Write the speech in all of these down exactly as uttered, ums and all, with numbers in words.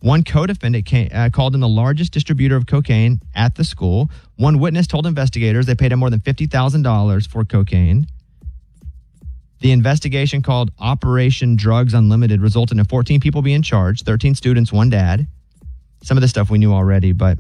One co-defendant came, uh, called him the largest distributor of cocaine at the school. One witness told investigators they paid him more than fifty thousand dollars for cocaine. The investigation, called Operation Drugs Unlimited, resulted in fourteen people being charged, thirteen students, one dad. Some of this stuff we knew already, but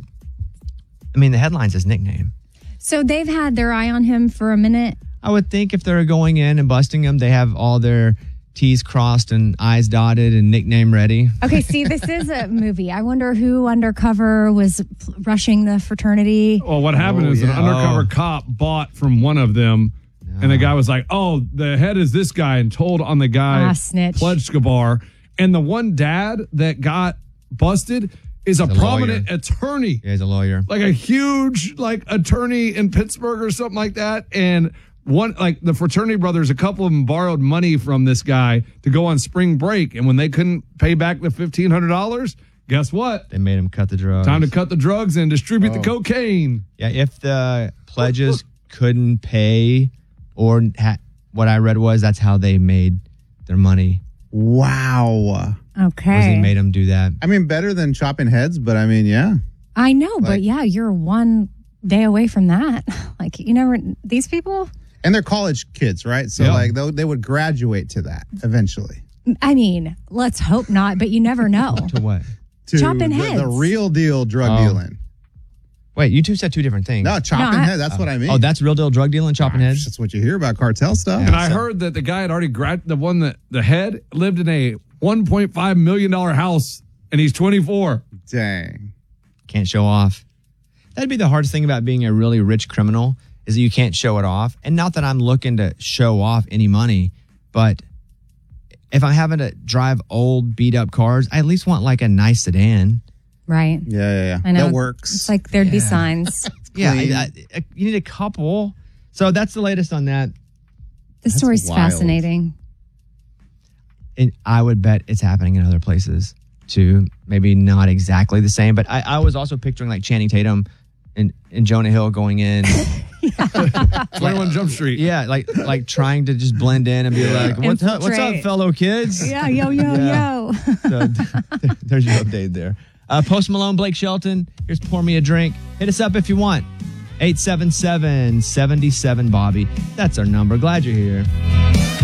I mean, the headline's his nickname. So they've had their eye on him for a minute. I would think if they're going in and busting him, they have all their T's crossed and I's dotted and nickname ready. Okay, see, this is a movie. I wonder who undercover was rushing the fraternity. Well, what happened Oh, is yeah. an undercover Oh. cop bought from one of them, and the guy was like, oh, the head is this guy, and told on the guy, Ah, snitch. Pledgegabar. And the one dad that got busted is a He's a prominent lawyer. attorney. Yeah, he's a lawyer. Like a huge like attorney in Pittsburgh or something like that. And one like the fraternity brothers, a couple of them borrowed money from this guy to go on spring break. And when they couldn't pay back the fifteen hundred dollars, guess what? They made him cut the drugs. Time to cut the drugs and distribute Oh. the cocaine. Yeah, if the pledges couldn't pay, or ha- what I read was that's how they made their money. Wow. Okay. Was they made them do that. I mean, better than chopping heads, but I mean, yeah. I know, but Like- yeah, you're one day away from that. Like, you never, these people, And they're college kids, right? So, Yeah. like, they, they would graduate to that eventually. I mean, let's hope not, but you never know. To what? To Chopping the, heads. the real deal drug Oh. dealing. Wait, you two said two different things. No, chopping I- heads. That's what I mean. Oh, that's real deal drug dealing, chopping heads? That's what you hear about cartel stuff. And I heard that the guy had already grad the one that the head lived in a one point five million dollar house, and he's twenty-four. Dang. Can't show off. That'd be the hardest thing about being a really rich criminal, is that you can't show it off. And not that I'm looking to show off any money, but if I'm having to drive old, beat up cars, I at least want like a nice sedan. Right. Yeah, yeah, yeah. I know. That works. It's like there'd be signs. Yeah, Clean. I, I, you need a couple. So that's the latest on that. This story's wild. fascinating. And I would bet it's happening in other places too. Maybe not exactly the same, but I, I was also picturing like Channing Tatum and, and Jonah Hill going in. twenty-one Jump Street. Yeah, like like trying to just blend in and be like, what's up, what's up, Infiltrate. fellow kids? Yeah, yo, yo, Yeah. yo. So, there's your update there. Uh, Post Malone, Blake Shelton. Here's Pour Me a Drink. Hit us up if you want. eight seven seven, seven seven, Bobby. That's our number. Glad you're here.